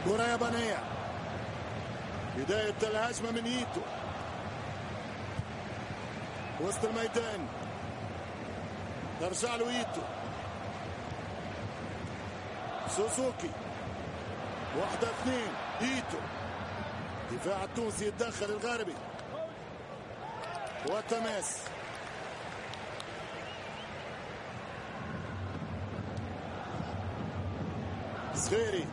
كرة يابانية، بداية الهجمة من إيتو وسط الميدان، ترجع له إيتو، سوزوكي 1-2، إيتو دفاع التونسي يتدخل الغربي وتماس صغيري،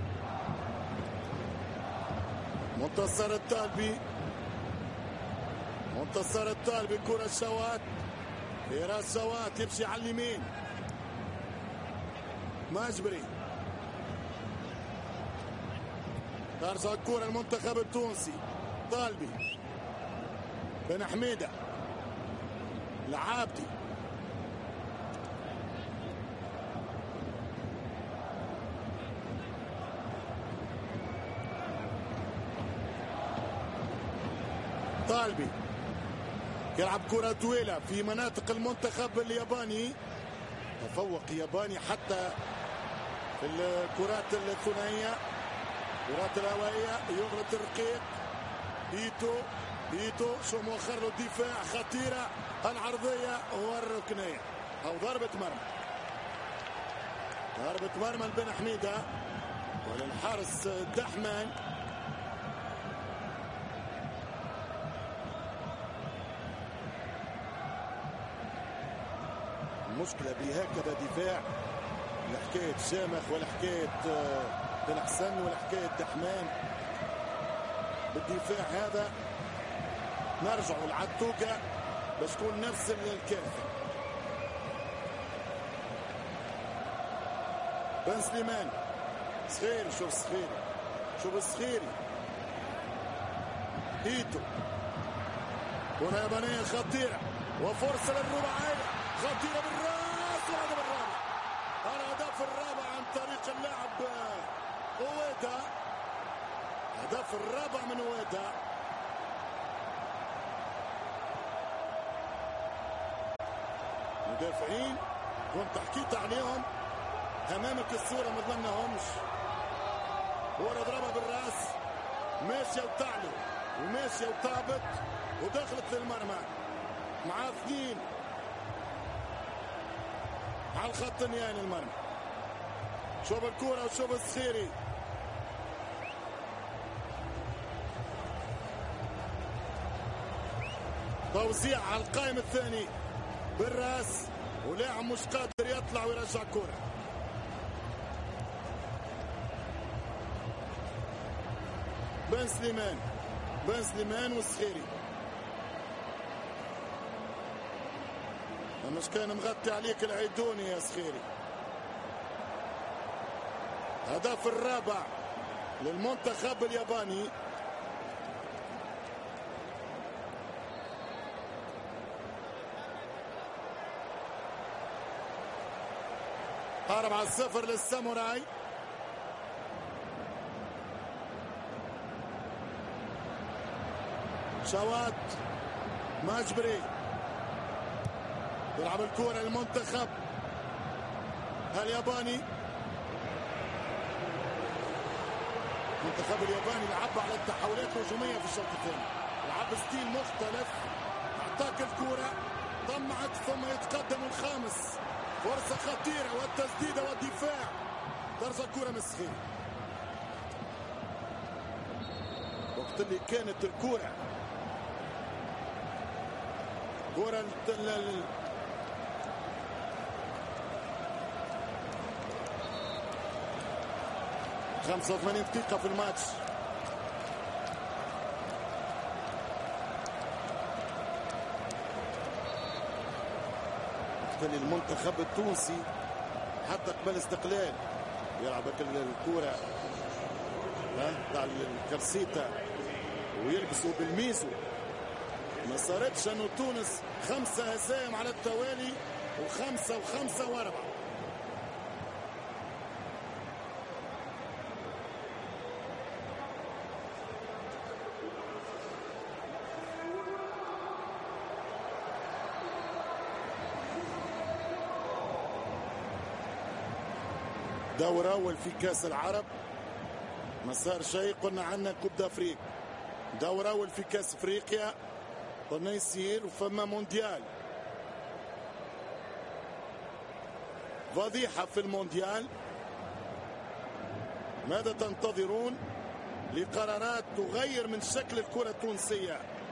منتصر الطالبي، منتصر الطالبي، كرة الشوات في راس شوات يمشي على اليمين، ماجبري، ترجع الكرة المنتخب التونسي، طالبي، بن حميدة، العابدي، طالبي يلعب كرة طويلة في مناطق المنتخب الياباني، تفوق ياباني حتى في الكرات الثنائية، الكرات الهوائية، يغلط الرقيق، إيتو شو مؤخر له الدفاع، خطيرة العرضية والركنية أو ضربة مرمى، ضربة مرمى لبن حميدة وللحارس الدحمان. المشكلة بهكذا دفاع، لا حكاية شامخ ولا حكاية بن حسن ولا حكاية دحمان، بالدفاع هذا نرجعوا لعتوكا باش تكون نفس الكارثة. بن سليمان، صغيري، شوف صغيري، شوف الصغيري، إيتو، كرة يابانية خطيرة وفرصة للرباعية خطيرة بالراس، والهدف الرابع، الهدف الرابع عن طريق اللاعب أويدا، الهدف الرابع من أويدا. مدافعين كنت حكيت عليهم امامك الصورة ما ظنهمش، كرة ضربها بالراس ماشية وتعلو وماشية وطابت ودخلت للمرمى مع اثنين على الخط النهائي المرمى. شوف الكرة وشوف السيري، توزيع على القائم الثاني بالراس ولاعب مش قادر يطلع ويرجع كرة. بن سليمان والسخيري، مش كان مغطي عليك العيدوني يا سخيري. هدف الرابع للمنتخب الياباني. هرب على 0 للساموراي. شوات ماجبري يلعب الكرة للمنتخب الياباني. المنتخب الياباني لعب على التحولات الهجومية في الشوط الثاني، لعب ستيل مختلف، اعطاك الكرة طمعت ثم يتقدم الخامس، فرصة خطيرة والتسديدة والدفاع، ترجع الكرة من السخير. وقت اللي كانت الكرة 85 دقيقة في الماتش. وقت اللي المنتخب التونسي حتى قبل استقلال يلعب الكرة تاع الكرسيتا ويلبسوا بالميزو. ما صارتش انه تونس 5 هزائم على التوالي و5 و5 و4. دور اول في كاس العرب ما صار شيء. قلنا عنا كوب دافريك، دورة أول في كاس افريقيا، قلنا يصير وفما مونديال، فضيحة في المونديال. ماذا تنتظرون لقرارات تغير من شكل الكرة التونسية؟